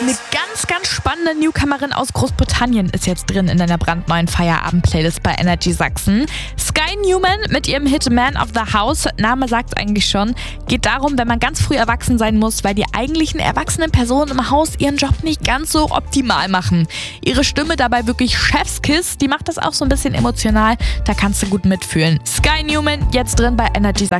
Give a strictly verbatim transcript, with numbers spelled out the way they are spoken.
Eine ganz, ganz spannende Newcomerin aus Großbritannien ist jetzt drin in einer brandneuen Feierabend-Playlist bei Energy Sachsen. Sky Newman mit ihrem Hit Man of the House, Name sagt's eigentlich schon, geht darum, wenn man ganz früh erwachsen sein muss, weil die eigentlichen erwachsenen Personen im Haus ihren Job nicht ganz so optimal machen. Ihre Stimme dabei wirklich Chefskiss, die macht das auch so ein bisschen emotional, da kannst du gut mitfühlen. Sky Newman jetzt drin bei Energy Sachsen.